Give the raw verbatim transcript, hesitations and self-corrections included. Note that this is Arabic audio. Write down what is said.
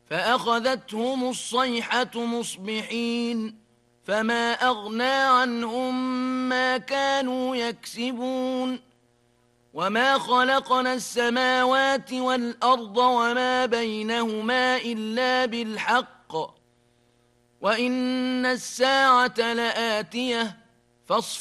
فأخذتهم الصيحة مصبحين فما أغنى عنهم ما كانوا يكسبون وما خلقنا السماوات والأرض وما بينهما إلا بالحق وإن الساعة لآتية فاصفر